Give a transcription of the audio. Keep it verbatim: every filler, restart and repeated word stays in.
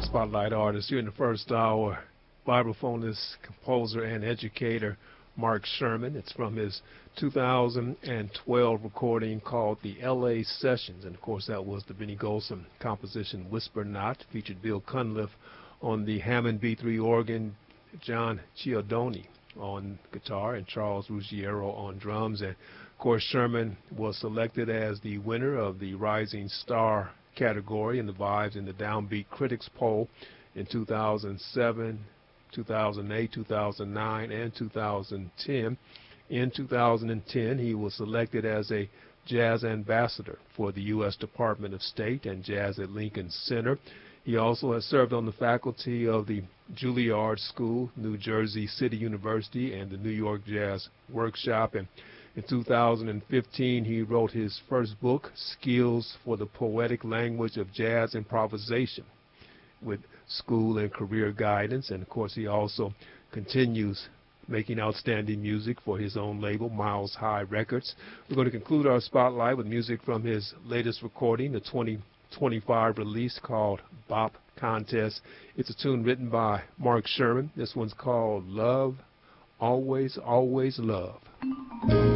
Spotlight artist here in the first hour, vibraphonist, composer, and educator Mark Sherman. It's from his two thousand twelve recording called the L A Sessions, and of course that was the Benny Golson composition Whisper Not. Featured Bill Cunliffe on the Hammond B three organ, John Chiodoni on guitar, and Charles Ruggiero on drums. And of course Sherman was selected as the winner of the Rising Star category in the Vibes and the Downbeat Critics poll in two thousand seven, two thousand eight, two thousand nine, and two thousand ten. In two thousand ten, he was selected as a jazz ambassador for the U S Department of State and Jazz at Lincoln Center. He also has served on the faculty of the Juilliard School, New Jersey City University, and the New York Jazz Workshop. And in two thousand fifteen, he wrote his first book, Skills for the Poetic Language of Jazz Improvisation, with school and career guidance. And of course, he also continues making outstanding music for his own label, Miles High Records. We're going to conclude our spotlight with music from his latest recording, the twenty twenty-five release called Bop Contest. It's a tune written by Mark Sherman. This one's called Love, Always, Always Love.